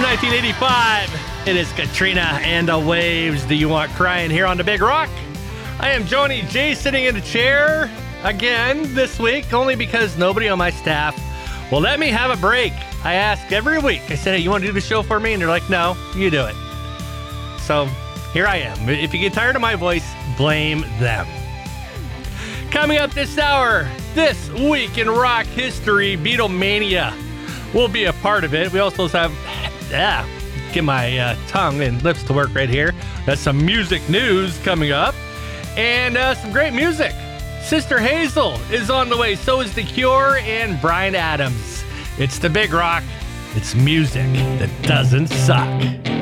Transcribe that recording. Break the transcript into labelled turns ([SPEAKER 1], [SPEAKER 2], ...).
[SPEAKER 1] From 1985, it is Katrina and the Waves. Do you want crying here on the Big Rock? I am Joni J sitting in a chair again this week, only because nobody on my staff will let me have a break. I ask every week. I said, hey, you want to do the show for me? And they're like, no, you do it. So here I am. If you get tired of my voice, blame them. Coming up this hour, This Week in Rock History, Beatlemania will be a part of it. We also have, get my tongue and lips to work right here. That's some music news coming up and some great music. Sister Hazel is on the way. So is The Cure and Bryan Adams. It's the Big Rock. It's music that doesn't suck.